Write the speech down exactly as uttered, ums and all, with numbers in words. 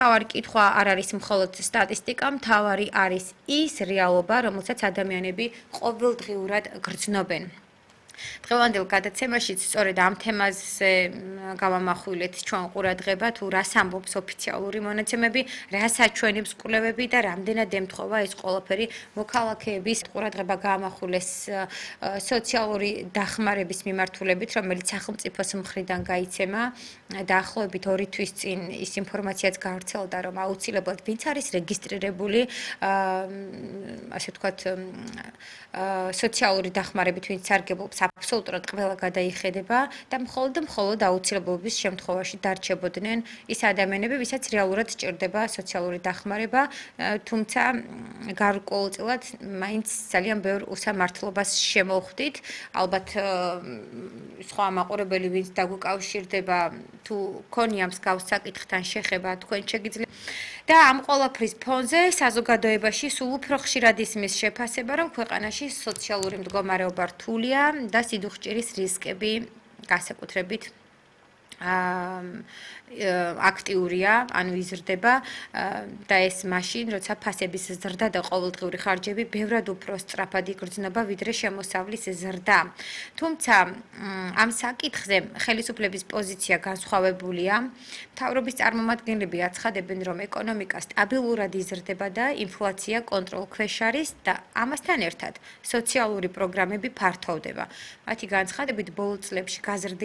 მთავარი კითხვა არ არის მხოლოდ სტატისტიკა, მთავარი არის ის რეალობა, რომელსაც ადამიანები ყოველდღიურად გრძნობენ. დღევანდელ გადაცემაშიც სწორედ ამ თემაზე გავამახვილეთ ჩვენ ყურადღება, თუ რას ამბობს ოფიციალური მონაცემები, რას აჩვენებს კვლევები და რამდენად ემთხვევა ეს ყველაფერი მოქალაქეების ყურადღება გაამახვილეს სოციალური დახმარების მიმართულებით, რომელიც სახელმწიფოს მხრიდან გაიცემა. დაახლოებით ორი თვის წინ ის ინფორმაციაც გავრცელდა, რომ აუცილებლად ვინც არის რეგისტრირებული, ასე ვთქვათ, სოციალური დახმარებით ვინც სარგებლობს, აბსოლუტურად ყველა გადაიხედება და მხოლოდ და მხოლოდ აუცილებლობის შემთხვევაში დარჩებოდნენ ის ადამიანები, ვისაც რეალურად სჭირდება სოციალური დახმარება, თუმცა გარკვეულწილად მაინც ძალიან ბევრ უსამართლობას შემოვხვდით. ალბათ სხვა მაყურებელი ვინც დაგვიკავშირდება, თუ ქონია მსგავს საკითხთან შეხება, თქვენ შეგიძლიათ და ამ ყველაფრის ფონზე საზოგადოებაში სულ უფრო ხშირად ისმის შეფასება, რომ ქვეყანაში სოციალური მდგომარეობა რთულია და სიდუხჭირის რისკები განსაკუთრებით აქტიურია, ანუ იზრდება და ეს მაშინ, როცა ფასების ზრდა და ყოველდღიური ხარჯები ბევრად უფრო სწრაფად იგრძნობა, ვიდრე შემოსავლის ზრდა. თუმცა ამ საკითხზე ხელისუფლების პოზიცია განსხვავებულია. მთავრობის წარმომადგენლები აცხადებენ, რომ ეკონომიკა სტაბილურად იზრდება და ინფლაცია კონტროლ ქვეშ არის და ამასთან ერთად სოციალური პროგრამები ფართოვდება. მათი განცხადებით, ბოლო წლებში გაზრდილი